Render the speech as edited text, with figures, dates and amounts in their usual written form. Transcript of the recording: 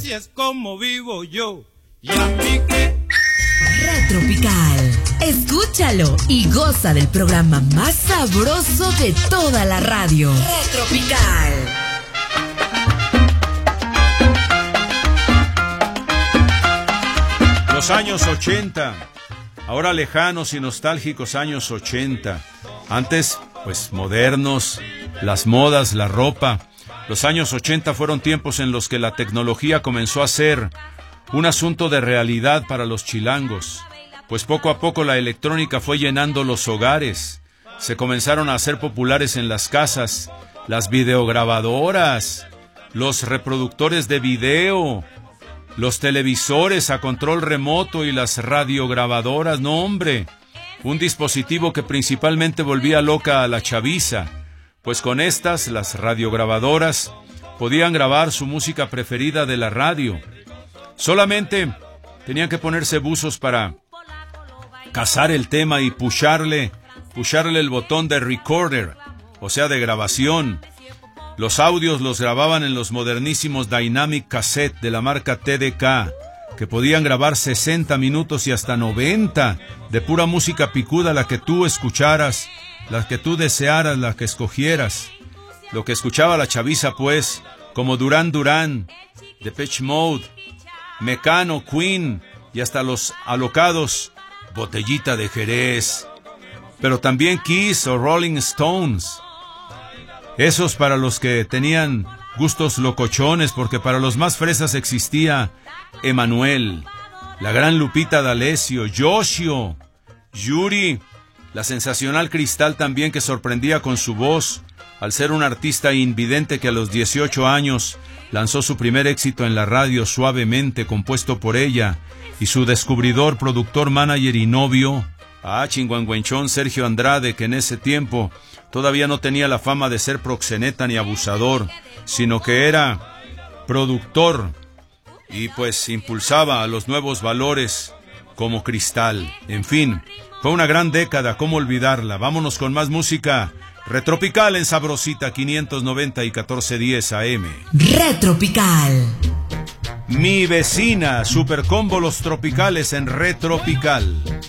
Si es como vivo yo, y a mí que... Retropical. Escúchalo y goza del programa más sabroso de toda la radio. Retropical. Los años 80, ahora lejanos y nostálgicos años 80. Antes, pues modernos, las modas, la ropa. Los años 80 fueron tiempos en los que la tecnología comenzó a ser un asunto de realidad para los chilangos, pues poco a poco la electrónica fue llenando los hogares. Se comenzaron a hacer populares en las casas las videograbadoras, los reproductores de video, los televisores a control remoto y las radiograbadoras. No, hombre, un dispositivo que principalmente volvía loca a la chaviza, pues con estas, las radiograbadoras, podían grabar su música preferida de la radio. Solamente tenían que ponerse buzos para cazar el tema y pusharle el botón de recorder, o sea, de grabación. Los audios los grababan en los modernísimos Dynamic Cassette de la marca TDK, que podían grabar 60 minutos y hasta 90 de pura música picuda, la que tú escucharas, la que tú desearas, la que escogieras. Lo que escuchaba la chaviza, pues, como Duran Duran, Depeche Mode, Mecano, Queen y hasta los alocados Botellita de Jerez, pero también Kiss o Rolling Stones. Esos para los que tenían gustos locochones, porque para los más fresas existía Emanuel, la gran Lupita D'Alessio, Yoshio, Yuri, la sensacional Cristal también, que sorprendía con su voz al ser un artista invidente que a los 18 años lanzó su primer éxito en la radio, Suavemente, compuesto por ella, y su descubridor, productor, manager y novio, chinguanguenchón Sergio Andrade, que en ese tiempo todavía no tenía la fama de ser proxeneta ni abusador, sino que era productor y pues impulsaba a los nuevos valores como Cristal. En fin, fue una gran década, ¿cómo olvidarla? Vámonos con más música. Retropical en Sabrosita 590 y 1410 AM. Retropical. Mi vecina, Supercombo Los Tropicales en Retropical.